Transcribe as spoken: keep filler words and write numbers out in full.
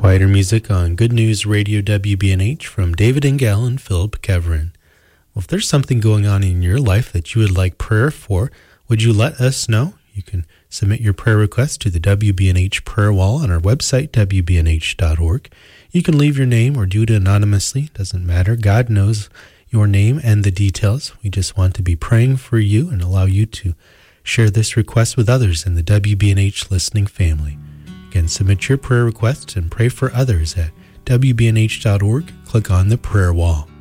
Quieter music on Good News Radio W B N H from David Engel and Philip Keverin. Well, if there's something going on in your life that you would like prayer for, would you let us know? You can submit your prayer request to the W B N H prayer wall on our website, W B N H dot org. You can leave your name or do it anonymously. Doesn't matter. God knows your name and the details. We just want to be praying for you and allow you to share this request with others in the W B N H listening family. Again, submit your prayer requests and pray for others at W B N H dot org. Click on the prayer wall.